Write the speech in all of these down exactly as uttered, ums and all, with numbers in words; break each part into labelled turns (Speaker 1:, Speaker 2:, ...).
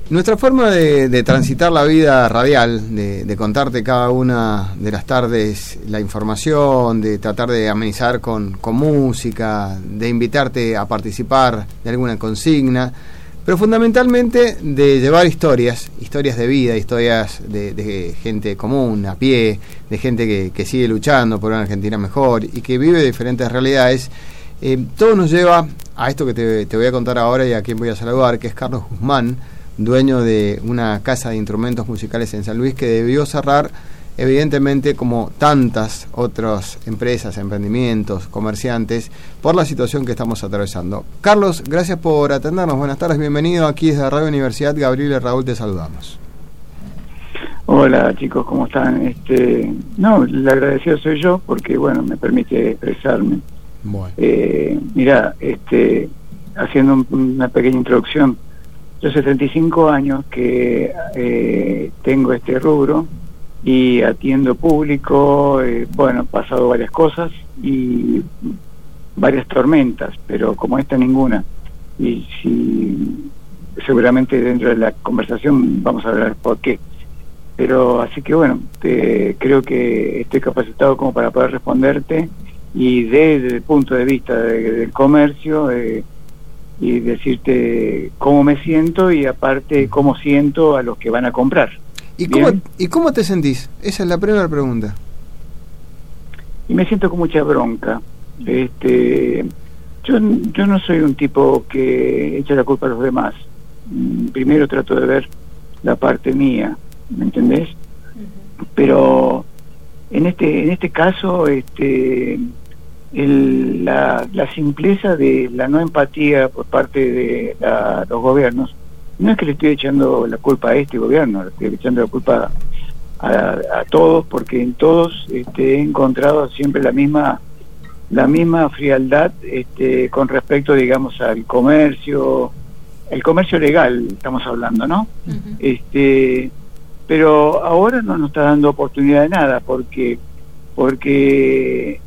Speaker 1: Nuestra forma de, de transitar la vida radial, de, de contarte cada una de las tardes la información, de tratar de amenizar con, con música, de invitarte a participar de alguna consigna, pero fundamentalmente de llevar historias, historias de vida, historias de, de gente común, a pie, de gente que, que sigue luchando por una Argentina mejor y que vive diferentes realidades. Eh, todo nos lleva a esto que te, te voy a contar ahora y a quien voy a saludar, que es Carlos Guzmán, dueño de una casa de instrumentos musicales en San Luis, que debió cerrar, evidentemente, como tantas otras empresas, emprendimientos, comerciantes, por la situación que estamos atravesando. Carlos, gracias por atendernos. Buenas tardes, bienvenido aquí desde Radio Universidad. Gabriel y Raúl te saludamos.
Speaker 2: Hola chicos, ¿cómo están? Este, no, el agradecido soy yo porque, bueno, me permite expresarme. Bueno. Eh, mira, este, haciendo un, una pequeña introducción, yo hace treinta y cinco años que eh, tengo este rubro y atiendo público, eh, bueno, han pasado varias cosas y varias tormentas, pero como esta ninguna. Y si seguramente dentro de la conversación vamos a hablar por qué. Pero así que bueno, te, creo que estoy capacitado como para poder responderte y desde el punto de vista de, del comercio, eh, y decirte cómo me siento y aparte cómo siento a los que van a comprar.
Speaker 1: ¿Y cómo, ¿Y cómo te sentís? Esa es la primera pregunta.
Speaker 2: Y me siento con mucha bronca. Este, yo, yo no soy un tipo que echa la culpa a los demás. Primero trato de ver la parte mía, ¿me entendés? Uh-huh. Pero en este en este caso, este El, la, la simpleza de la no empatía por parte de la, los gobiernos, no es que le estoy echando la culpa a este gobierno, le estoy echando la culpa a, a todos, porque en todos este, he encontrado siempre la misma la misma frialdad este, con respecto, digamos, al comercio, el comercio legal estamos hablando, ¿no? Uh-huh. Este, pero ahora no nos está dando oportunidad de nada, porque porque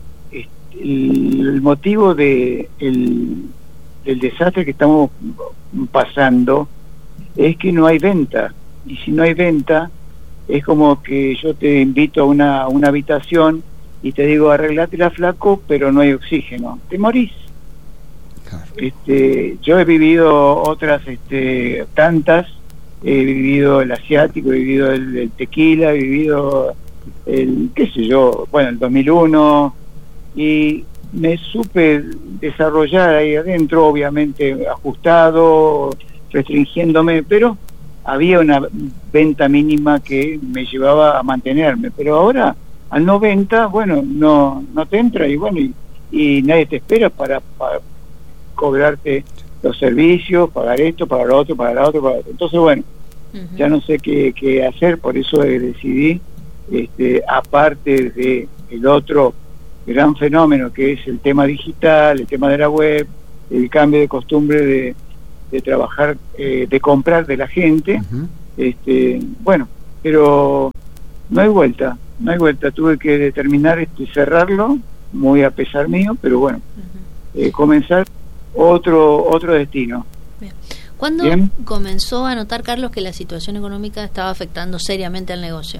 Speaker 2: el motivo de el, del desastre que estamos pasando es que no hay venta, y si no hay venta es como que yo te invito a una, una habitación y te digo arreglátela flaco, pero no hay oxígeno, te morís. Claro. Este, yo he vivido otras este, tantas, he vivido el asiático, he vivido el, el tequila, he vivido el, qué sé yo, bueno, el dos mil uno, y me supe desarrollar ahí adentro, obviamente ajustado, restringiéndome, pero había una venta mínima que me llevaba a mantenerme. Pero ahora, al no venta, bueno, no no te entra y bueno, y, y nadie te espera para, para cobrarte los servicios, pagar esto, pagar lo otro, pagar lo otro, pagar otro. Entonces, bueno, uh-huh. ya no sé qué, qué hacer, por eso decidí, este, aparte de el otro gran fenómeno que es el tema digital, el tema de la web, el cambio de costumbre de, de trabajar, eh, de comprar de la gente, uh-huh. este, bueno, pero no hay vuelta, no hay vuelta, tuve que determinar este, cerrarlo, muy a pesar mío, pero bueno, uh-huh. eh, comenzar otro otro destino.
Speaker 3: Bien. ¿Cuándo Bien. comenzó a notar, Carlos, que la situación económica estaba afectando seriamente al negocio?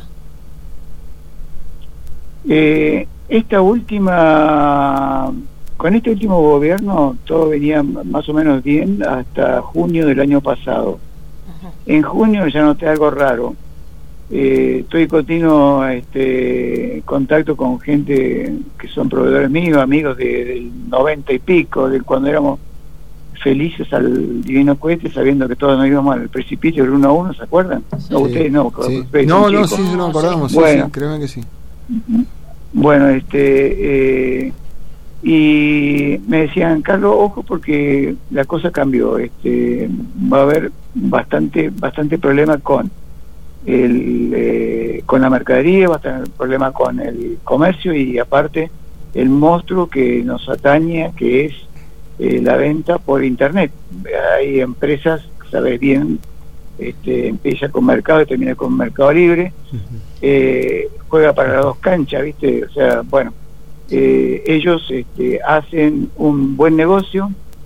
Speaker 2: Eh, esta última, con este último gobierno todo venía más o menos bien hasta junio del año pasado. Uh-huh. En junio ya noté algo raro. Eh, estoy en continuo este, contacto con gente que son proveedores míos, amigos de, del noventa y pico, de cuando éramos felices al divino cohete, sabiendo que todos nos íbamos al precipicio del uno a uno, ¿se acuerdan? Sí. No, ustedes no.
Speaker 1: Sí.
Speaker 2: Ustedes
Speaker 1: no, no, sí, sí, nos acordamos, sí, bueno, sí, créeme que sí.
Speaker 2: Bueno, este eh, y me decían, Carlos, ojo porque la cosa cambió, este va a haber bastante bastante problema con el eh, con la mercadería, va a tener problema con el comercio y aparte el monstruo que nos atañe, que es eh, la venta por internet. Hay empresas, sabes bien, este, empieza con Mercado y termina con Mercado Libre, uh-huh. eh, juega para las dos canchas, ¿viste? O sea, bueno, eh, ellos este, hacen un buen negocio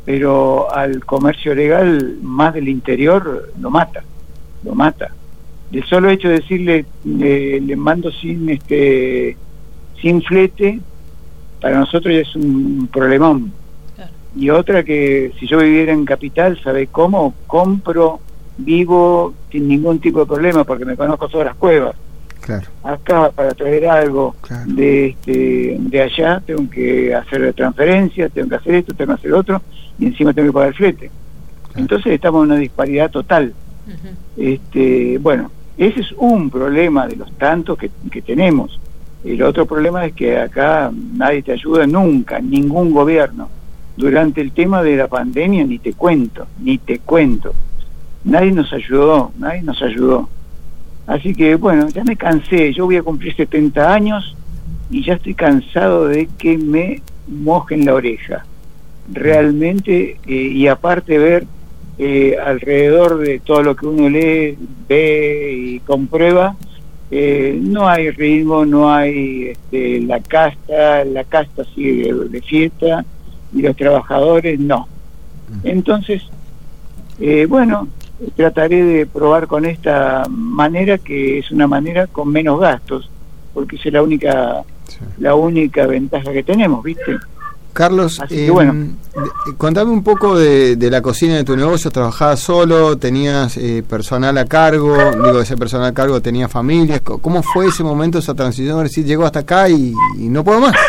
Speaker 2: pero al comercio legal más del interior lo mata, lo mata. El solo hecho de decirle le, le mando sin este sin flete, para nosotros ya es un problemón. Claro. Y otra que si yo viviera en Capital, ¿sabe cómo? Compro, vivo sin ningún tipo de problema porque me conozco todas las cuevas.
Speaker 1: Claro.
Speaker 2: Acá para traer algo claro. de este, de allá tengo que hacer transferencias, tengo que hacer esto, tengo que hacer otro y encima tengo que pagar el flete. Claro. Entonces estamos en una disparidad total. Uh-huh. Este, bueno, ese es un problema de los tantos que, que tenemos. El otro problema es que acá nadie te ayuda nunca, ningún gobierno. Durante el tema de la pandemia ni te cuento, ni te cuento. Nadie nos ayudó, nadie nos ayudó. Así que bueno, ya me cansé, yo voy a cumplir setenta años y ya estoy cansado de que me mojen la oreja. Realmente, eh, y aparte ver eh, alrededor de todo lo que uno lee, ve y comprueba, eh, no hay ritmo, no hay este, la casta, la casta sigue de, de fiesta y los trabajadores no. Entonces, eh, bueno, trataré de probar con esta manera, que es una manera con menos gastos, porque esa es la única sí. la única ventaja que tenemos, ¿viste?
Speaker 1: Carlos, eh, bueno. contame un poco de, de la cocina de tu negocio. ¿Trabajabas solo? ¿Tenías eh, personal a cargo? Digo, ese personal a cargo tenía familias. ¿Cómo fue ese momento, esa transición? Es decir, llegó hasta acá y, y no puedo más.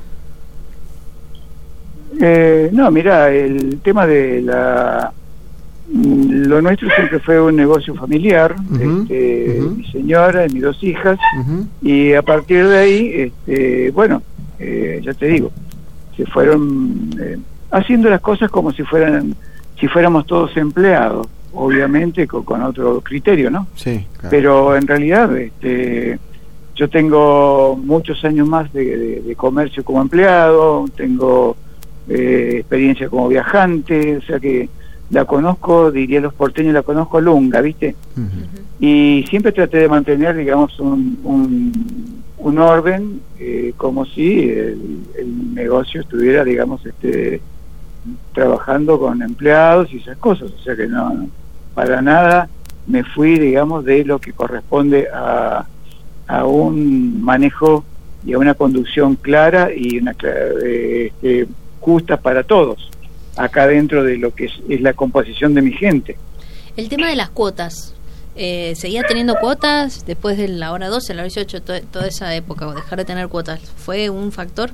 Speaker 2: Eh, no, mira, el tema de la... Lo nuestro siempre fue un negocio familiar, uh-huh, este, uh-huh. mi señora y mis dos hijas, uh-huh. y a partir de ahí, este, bueno, eh, ya te digo, se fueron eh, haciendo las cosas como si fueran, si fuéramos todos empleados, obviamente con, con otro criterio, ¿no?
Speaker 1: Sí, claro.
Speaker 2: Pero en realidad, este, yo tengo muchos años más de, de, de comercio como empleado, tengo eh, experiencia como viajante, o sea que la conozco, diría los porteños, la conozco lunga, ¿viste? Uh-huh. Y siempre traté de mantener, digamos, un, un, un orden, eh, como si el, el negocio estuviera, digamos, este trabajando con empleados y esas cosas, o sea que no, para nada me fui, digamos, de lo que corresponde a, a un manejo y a una conducción clara y una eh, este, justa para todos, acá dentro de lo que es, es la composición de mi gente.
Speaker 3: El tema de las cuotas, eh, ¿seguía teniendo cuotas después de la hora doce, la hora dieciocho, to toda esa época, o dejar de tener cuotas? ¿Fue un factor?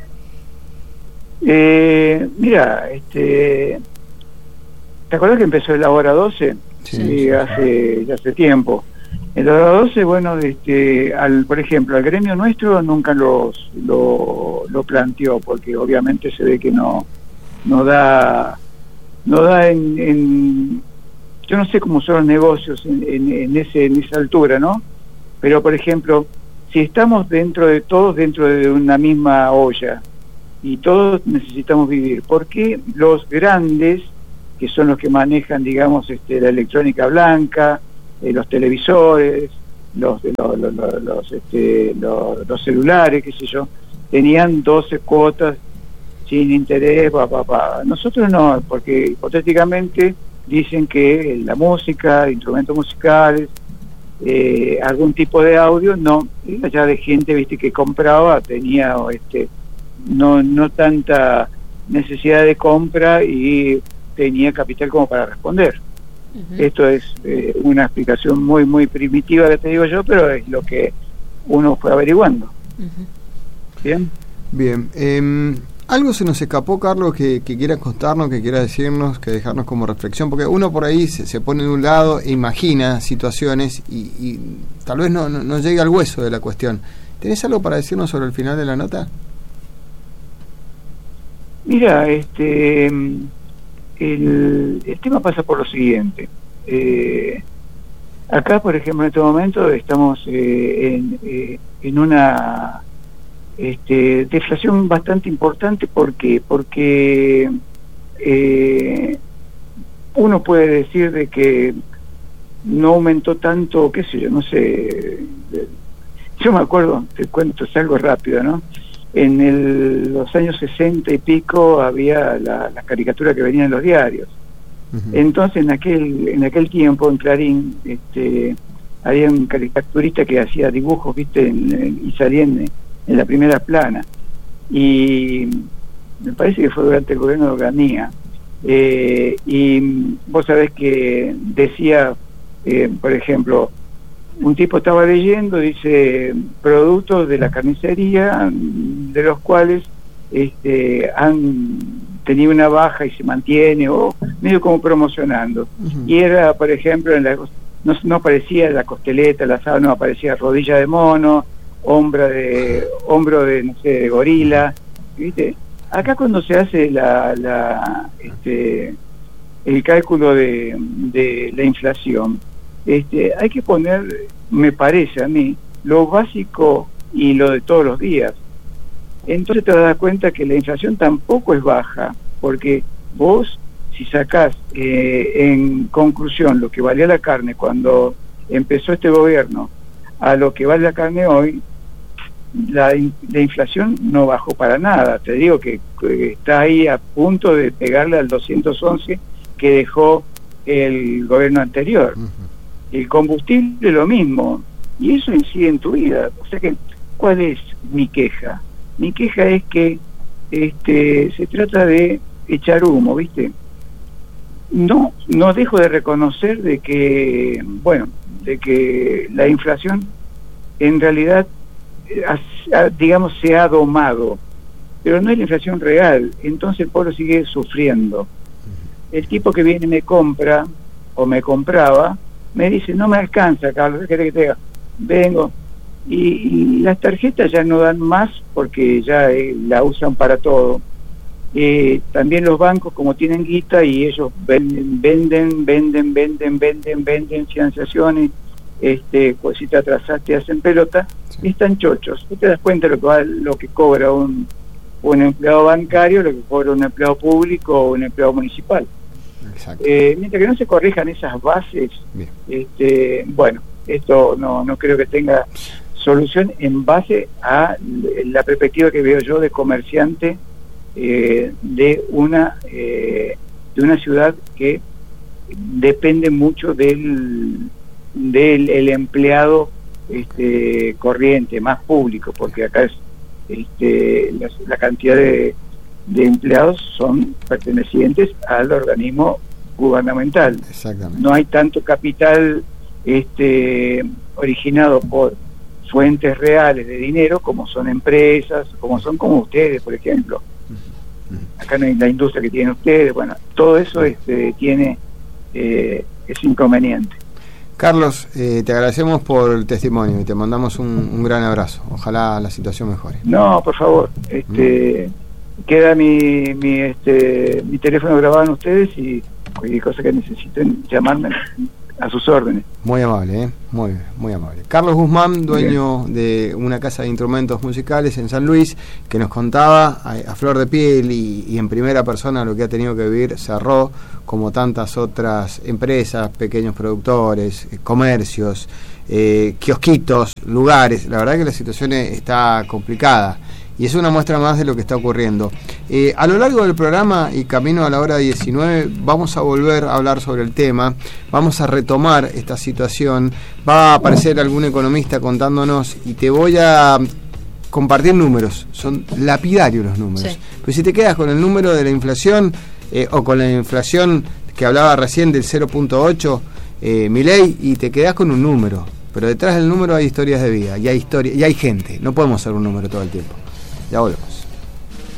Speaker 2: Eh, mira, este, ¿te acuerdas que empezó la hora doce?
Speaker 1: Sí,
Speaker 2: sí,
Speaker 1: sí,
Speaker 2: hace, ya hace tiempo. En la hora doce, bueno, este, al, por ejemplo, al gremio nuestro nunca los, lo, lo planteó, porque obviamente se ve que no no da no da en, en yo no sé cómo son los negocios en, en, en ese en esa altura, ¿no? Pero por ejemplo, si estamos dentro de todos dentro de una misma olla y todos necesitamos vivir, ¿por qué los grandes, que son los que manejan, digamos, este, la electrónica blanca, eh, los televisores, los los los, los, los, este, los los celulares, qué sé yo, tenían doce cuotas sin interés, pa, pa, pa. Nosotros no, porque hipotéticamente dicen que la música, instrumentos musicales, eh, algún tipo de audio, no, ya de gente, viste, que compraba, tenía este no no tanta necesidad de compra y tenía capital como para responder. Uh-huh. Esto es eh, una explicación muy muy primitiva que te digo yo, pero es lo que uno fue averiguando. Uh-huh. Bien.
Speaker 1: Bien. Eh... Algo se nos escapó, Carlos, que, que quieras contarnos, que quieras decirnos, que dejarnos como reflexión, porque uno por ahí se, se pone de un lado e imagina situaciones y, y tal vez no, no, no llega al hueso de la cuestión. ¿Tenés algo para decirnos sobre el final de la nota?
Speaker 2: Mira, este el, el tema pasa por lo siguiente. Eh, acá, por ejemplo, en este momento estamos eh, en, eh, en una... Este, deflación bastante importante. ¿Por qué? Porque eh, uno puede decir de que no aumentó tanto, qué sé yo, no sé, yo me acuerdo, te cuento, es algo rápido, ¿no? en el, los años sesenta y pico había la, la caricatura que venía en los diarios. Uh-huh. Entonces en aquel en aquel tiempo en Clarín este, había un caricaturista que hacía dibujos, viste, en, en, y salía en, en la primera plana, y me parece que fue durante el gobierno de Oganía, eh, y vos sabés que decía, eh, por ejemplo, un tipo estaba leyendo, dice, productos de la carnicería, de los cuales este, han tenido una baja y se mantiene, o medio como promocionando. Uh-huh. Y era, por ejemplo, en la, no, no aparecía la costeleta, el asado, no aparecía rodilla de mono, hombro de, hombro de, no sé, de gorila, ¿viste? Acá cuando se hace la, la este, el cálculo de, de la inflación, Este, hay que poner, me parece a mí, lo básico y lo de todos los días. Entonces te das cuenta que la inflación tampoco es baja, porque vos, si sacás eh, en conclusión lo que valía la carne cuando empezó este gobierno a lo que vale la carne hoy, la, la inflación no bajó para nada. Te digo que, que está ahí a punto de pegarle al doscientos once que dejó el gobierno anterior. Uh-huh. El combustible lo mismo, y eso incide en tu vida. O sea que, ¿cuál es mi queja? Mi queja es que este se trata de echar humo, ¿viste? No, no dejo de reconocer de que, bueno, de que la inflación en realidad, digamos, se ha domado, pero no es la inflación real. Entonces el pueblo sigue sufriendo. El tipo que viene y me compra, o me compraba, me dice, no me alcanza, Carlos, ¿qué querés que te diga? Vengo. Y, y las tarjetas ya no dan más porque ya eh, la usan para todo. Eh, también los bancos, como tienen guita, y ellos venden, venden, venden, venden, venden, venden financiaciones, este, pues si te atrasaste hacen pelota, sí. Y están chochos. Tú te das cuenta de lo que, va, lo que cobra un, un empleado bancario, lo que cobra un empleado público o un empleado municipal. Eh, mientras que no se corrijan esas bases, este, bueno, esto no, no creo que tenga solución en base a la perspectiva que veo yo de comerciante eh, de una eh, de una ciudad que depende mucho del del el empleado este, corriente, más público, porque acá es este, la, la cantidad de de empleados son pertenecientes al organismo gubernamental. Exactamente. No hay tanto capital este originado por fuentes reales de dinero como son empresas, como son como ustedes, por ejemplo. Acá no hay la industria que tienen ustedes. Bueno, todo eso este tiene eh, es inconveniente.
Speaker 1: Carlos, eh, te agradecemos por el testimonio y te mandamos un, un gran abrazo. Ojalá la situación mejore.
Speaker 2: No, por favor, este mm. queda mi mi este mi teléfono grabado en ustedes y cualquier cosa que necesiten llamarme a sus órdenes.
Speaker 1: Muy amable, ¿eh? Muy muy amable. Carlos Guzmán, dueño Bien. de una casa de instrumentos musicales en San Luis, que nos contaba a, a flor de piel y, y en primera persona lo que ha tenido que vivir. Cerró, como tantas otras empresas, pequeños productores, eh, comercios, eh, kiosquitos, lugares. La verdad que la situación está complicada. Y es una muestra más de lo que está ocurriendo. Eh, a lo largo del programa y camino a la hora diecinueve vamos a volver a hablar sobre el tema, vamos a retomar esta situación, va a aparecer algún economista contándonos y te voy a compartir números, son lapidarios los números. Sí. Pero si te quedas con el número de la inflación eh, o con la inflación que hablaba recién del cero punto ocho, eh, Milei, y te quedás con un número, pero detrás del número hay historias de vida y hay, historia, y hay gente, no podemos ser un número todo el tiempo. Ya volvemos.